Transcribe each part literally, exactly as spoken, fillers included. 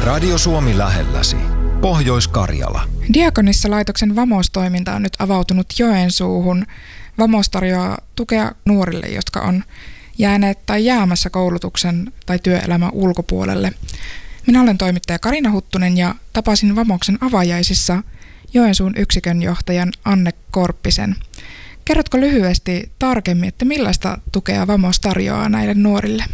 Radio Suomi lähelläsi. Pohjois-Karjala. Diakonissa-laitoksen Vamos-toiminta on nyt avautunut Joensuuhun. Vamos tarjoaa tukea nuorille, jotka on jääneet tai jäämässä koulutuksen tai työelämän ulkopuolelle. Minä olen toimittaja Karina Huttunen ja tapasin Vamoksen avajaisissa Joensuun yksikön johtajan Anne Korppisen. Kerrotko lyhyesti tarkemmin, että millaista tukea Vamos tarjoaa näille nuorille?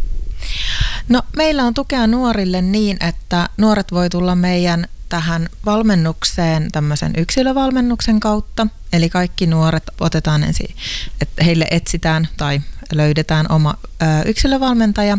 No, meillä on tukea nuorille niin, että nuoret voi tulla meidän tähän valmennukseen tämmöisen yksilövalmennuksen kautta. Eli kaikki nuoret otetaan ensin, että heille etsitään tai löydetään oma ö, yksilövalmentaja.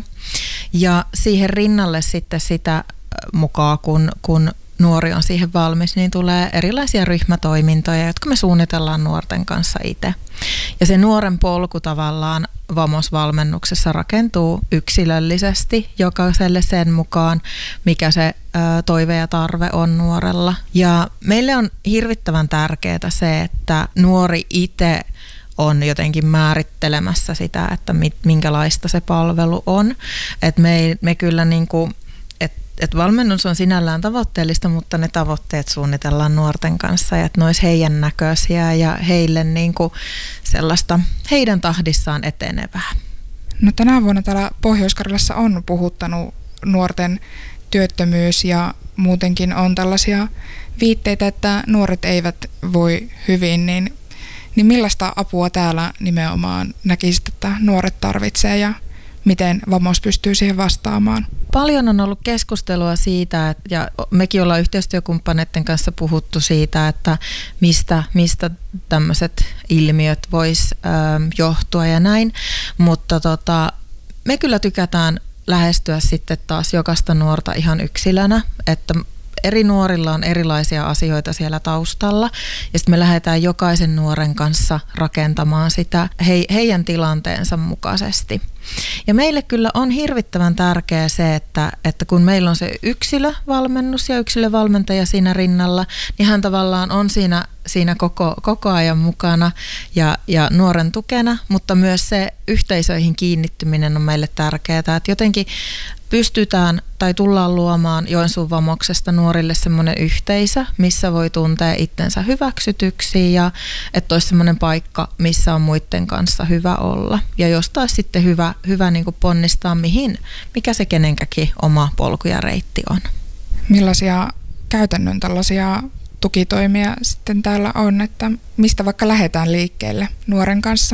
Ja siihen rinnalle sitten sitä mukaan, kun, kun nuori on siihen valmis, niin tulee erilaisia ryhmätoimintoja, jotka me suunnitellaan nuorten kanssa itse. Ja se nuoren polku tavallaan Vamos-valmennuksessa rakentuu yksilöllisesti jokaiselle sen mukaan, mikä se ö, toive ja tarve on nuorella. Ja meille on hirvittävän tärkeää se, että nuori itse on jotenkin määrittelemässä sitä, että minkälaista se palvelu on. Et me, me kyllä niinku että valmennus on sinällään tavoitteellista, mutta ne tavoitteet suunnitellaan nuorten kanssa ja että ne olisi heidän näköisiä ja heille niin kuin sellaista heidän tahdissaan etenevää. No, tänä vuonna täällä Pohjois-Karjalassa on puhuttanut nuorten työttömyys ja muutenkin on tällaisia viitteitä, että nuoret eivät voi hyvin, niin, niin millaista apua täällä nimenomaan näkisit, että nuoret tarvitsee ja miten Vamos pystyy siihen vastaamaan? Paljon on ollut keskustelua siitä, ja mekin ollaan yhteistyökumppaneiden kanssa puhuttu siitä, että mistä, mistä tämmöiset ilmiöt vois ö, johtua ja näin, mutta tota, me kyllä tykätään lähestyä sitten taas jokaista nuorta ihan yksilönä, että eri nuorilla on erilaisia asioita siellä taustalla ja sitten me lähdetään jokaisen nuoren kanssa rakentamaan sitä he, heidän tilanteensa mukaisesti. Ja meille kyllä on hirvittävän tärkeää se, että, että kun meillä on se yksilövalmennus ja yksilövalmentaja siinä rinnalla, niin hän tavallaan on siinä, siinä koko, koko ajan mukana ja, ja nuoren tukena, mutta myös se yhteisöihin kiinnittyminen on meille tärkeää, että jotenkin pystytään tai tullaan luomaan Joensuun Vamoksesta nuorille semmoinen yhteisö, missä voi tuntea itsensä hyväksytyksi ja että olisi semmoinen paikka, missä on muiden kanssa hyvä olla. Ja jostain sitten hyvä, hyvä niin kuin ponnistaa, mihin, mikä se kenenkäkin oma polku ja reitti on. Millaisia käytännön tällaisia tukitoimia sitten täällä on, että mistä vaikka lähdetään liikkeelle nuoren kanssa?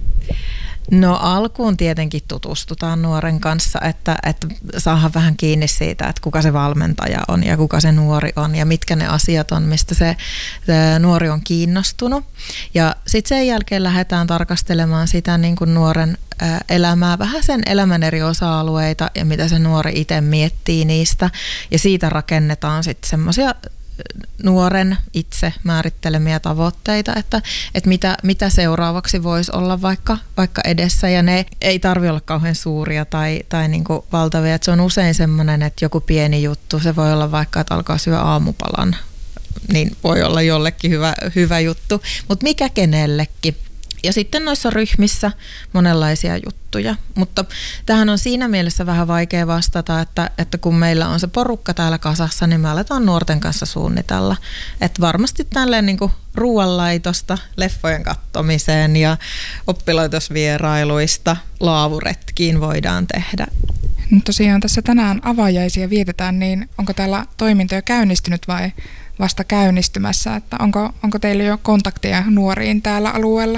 No, alkuun tietenkin tutustutaan nuoren kanssa, että, että saadaan vähän kiinni siitä, että kuka se valmentaja on ja kuka se nuori on ja mitkä ne asiat on, mistä se, se nuori on kiinnostunut. Ja sitten sen jälkeen lähdetään tarkastelemaan sitä niin kuin nuoren ä, elämää, vähän sen elämän eri osa-alueita ja mitä se nuori itse miettii niistä. Ja siitä rakennetaan sitten semmoisia nuoren itse määrittelemiä tavoitteita, että, että mitä, mitä seuraavaksi voisi olla vaikka, vaikka edessä, ja ne ei tarvitse olla kauhean suuria tai, tai niin kuin valtavia, että se on usein semmoinen, että joku pieni juttu, se voi olla vaikka, että alkaa syödä aamupalan, niin voi olla jollekin hyvä, hyvä juttu, mutta mikä kenellekin. Ja sitten noissa ryhmissä monenlaisia juttuja, mutta tähän on siinä mielessä vähän vaikea vastata, että, että kun meillä on se porukka täällä kasassa, niin me aletaan nuorten kanssa suunnitella. Että varmasti tälleen niin kuin ruoanlaitosta, leffojen kattomiseen ja oppilaitosvierailuista laavuretkiin voidaan tehdä. No tosiaan tässä tänään avajaisia vietetään, niin onko täällä toiminta jo käynnistynyt vai vasta käynnistymässä? Että onko, onko teillä jo kontakteja nuoriin täällä alueella?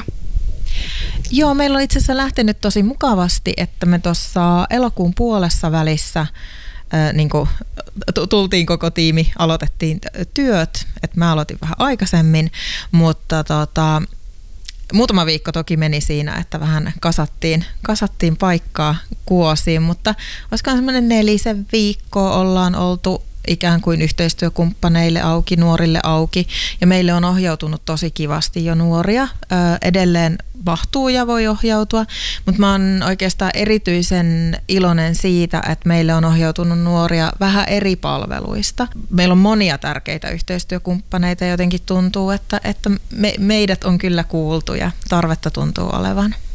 Joo, meillä on itse asiassa lähtenyt tosi mukavasti, että me tuossa elokuun puolessa välissä ää, niin kuin, tultiin koko tiimi, aloitettiin työt, että mä aloitin vähän aikaisemmin, mutta tota, muutama viikko toki meni siinä, että vähän kasattiin, kasattiin paikkaa kuosiin, mutta olisikohan semmoinen nelisen viikkoa ollaan oltu ikään kuin yhteistyökumppaneille auki, nuorille auki, ja meille on ohjautunut tosi kivasti jo nuoria. Ö, edelleen mahtuu ja voi ohjautua, mutta mä oon oikeastaan erityisen iloinen siitä, että meille on ohjautunut nuoria vähän eri palveluista. Meillä on monia tärkeitä yhteistyökumppaneita ja jotenkin tuntuu, että, että me, meidät on kyllä kuultu ja tarvetta tuntuu olevan.